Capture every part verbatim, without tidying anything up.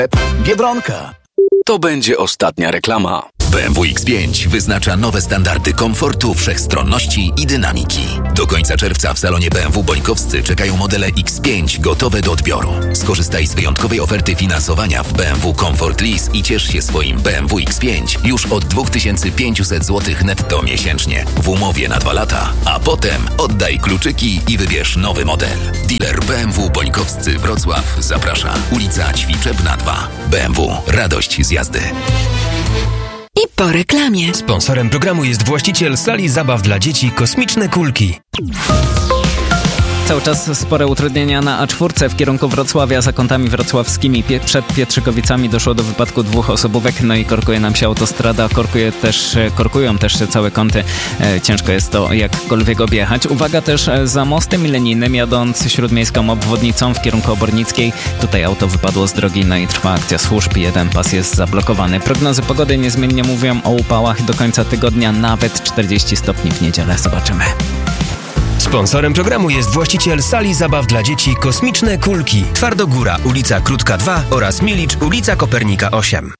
Biedronka. To będzie ostatnia reklama. B M W X pięć wyznacza nowe standardy komfortu, wszechstronności i dynamiki. Do końca czerwca w salonie B M W Bońkowscy czekają modele X pięć gotowe do odbioru. Skorzystaj z wyjątkowej oferty finansowania w B M W Comfort Lease i ciesz się swoim B M W X pięć już od dwa tysiące pięćset złotych netto miesięcznie w umowie na dwa lata, a potem oddaj kluczyki i wybierz nowy model. Dealer B M W Bońkowscy Wrocław zaprasza. Ulica Ćwiczebna dwa. B M W. Radość z jazdy. I po reklamie. Sponsorem programu jest właściciel sali zabaw dla dzieci Kosmiczne Kulki. Cały czas spore utrudnienia na A cztery w kierunku Wrocławia za kątami wrocławskimi. Pie- przed Pietrzykowicami doszło do wypadku dwóch osobówek, no i korkuje nam się autostrada, korkuje też, korkują też całe kąty. E, ciężko jest to jakkolwiek objechać. Uwaga też za mostem milenijnym, jadąc śródmiejską obwodnicą w kierunku Obornickiej. Tutaj auto wypadło z drogi, no i trwa akcja służb. Jeden pas jest zablokowany. Prognozy pogody niezmiennie mówią o upałach do końca tygodnia, nawet czterdzieści stopni w niedzielę. Zobaczymy. Sponsorem programu jest właściciel sali zabaw dla dzieci Kosmiczne Kulki. Twardogóra, ulica Krótka dwa oraz Milicz, ulica Kopernika osiem.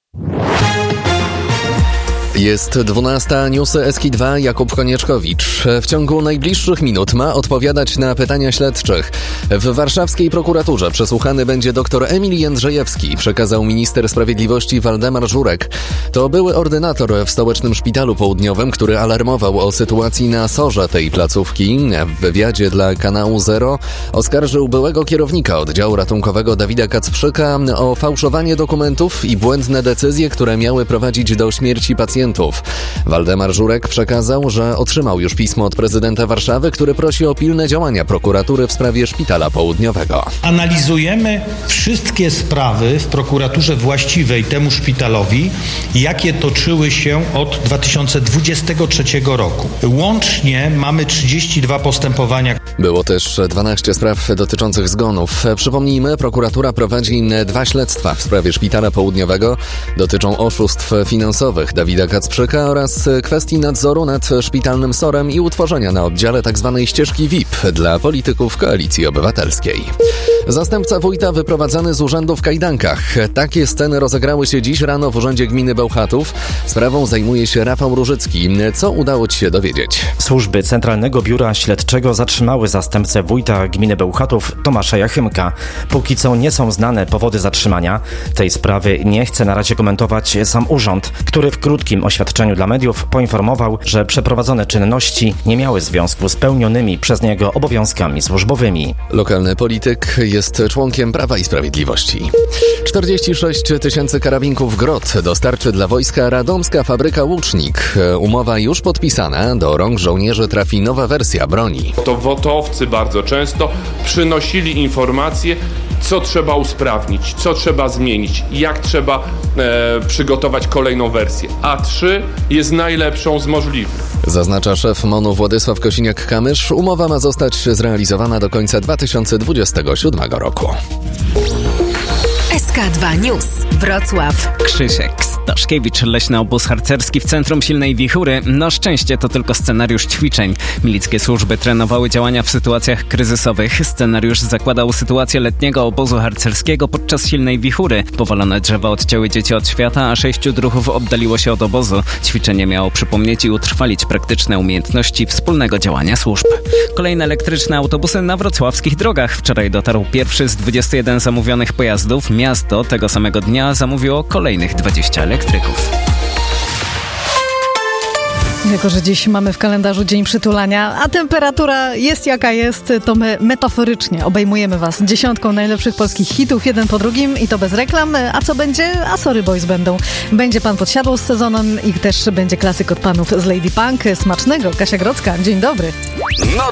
Jest dwunasta, newsy S K dwa, Jakub Konieczkowicz. W ciągu najbliższych minut ma odpowiadać na pytania śledczych. W warszawskiej prokuraturze przesłuchany będzie dr Emil Jędrzejewski, przekazał minister sprawiedliwości Waldemar Żurek. To były ordynator w stołecznym szpitalu południowym, który alarmował o sytuacji na sorze tej placówki. W wywiadzie dla kanału Zero oskarżył byłego kierownika oddziału ratunkowego Dawida Kacprzyka o fałszowanie dokumentów i błędne decyzje, które miały prowadzić do śmierci pacjentów. Waldemar Żurek przekazał, że otrzymał już pismo od prezydenta Warszawy, który prosi o pilne działania prokuratury w sprawie szpitala południowego. Analizujemy wszystkie sprawy w prokuraturze właściwej temu szpitalowi, jakie toczyły się od dwa tysiące dwudziestego trzeciego roku. Łącznie mamy trzydzieści dwa postępowania. Było też dwanaście spraw dotyczących zgonów. Przypomnijmy, prokuratura prowadzi dwa śledztwa w sprawie szpitala południowego. Dotyczą oszustw finansowych Dawida Kacprzyka oraz kwestii nadzoru nad szpitalnym sorem i utworzenia na oddziale tzw. ścieżki V I P dla polityków Koalicji Obywatelskiej. Zastępca wójta wyprowadzany z urzędu w kajdankach. Takie sceny rozegrały się dziś rano w Urzędzie Gminy Bełchatów. Sprawą zajmuje się Rafał Różycki. Co udało Ci się dowiedzieć? Służby Centralnego Biura Śledczego zatrzymały zastępcę wójta gminy Bełchatów Tomasza Jachymka. Póki co nie są znane powody zatrzymania. Tej sprawy nie chce na razie komentować sam urząd, który w krótkim oświadczeniu dla mediów poinformował, że przeprowadzone czynności nie miały związku z pełnionymi przez niego obowiązkami służbowymi. Lokalny polityk jest członkiem Prawa i Sprawiedliwości. czterdzieści sześć tysięcy karabinków Grot dostarczy dla wojska radomska fabryka Łucznik. Umowa już podpisana, do rąk żołnierzy trafi nowa wersja broni. To wotowcy bardzo często przynosili informacje, co trzeba usprawnić, co trzeba zmienić, jak trzeba e, przygotować kolejną wersję. A trzy jest najlepszą z możliwych. Zaznacza szef MON-u Władysław Kosiniak-Kamysz. Umowa ma zostać zrealizowana do końca dwa tysiące dwudziestego siódmego roku. S K dwa News. Wrocław. Krzysiek Staszkiewicz, leśny obóz harcerski w centrum silnej wichury. Na szczęście to tylko scenariusz ćwiczeń. Milickie służby trenowały działania w sytuacjach kryzysowych. Scenariusz zakładał sytuację letniego obozu harcerskiego podczas silnej wichury. Powalone drzewa odcięły dzieci od świata, a sześciu druhów oddaliło się od obozu. Ćwiczenie miało przypomnieć i utrwalić praktyczne umiejętności wspólnego działania służb. Kolejne elektryczne autobusy na wrocławskich drogach. Wczoraj dotarł pierwszy z dwudziestu jeden zamówionych pojazdów. Miasto tego samego dnia zamówiło kolejnych dwadzieścia elektryków. Jako że dziś mamy w kalendarzu Dzień Przytulania, a temperatura jest jaka jest, to my metaforycznie obejmujemy Was dziesiątką najlepszych polskich hitów, jeden po drugim i to bez reklam. A co będzie? A Sorry Boys będą. Będzie Pan Podsiadło z sezonem i też będzie klasyk od panów z Lady Punk. Smacznego, Kasia Grodzka. Dzień dobry. No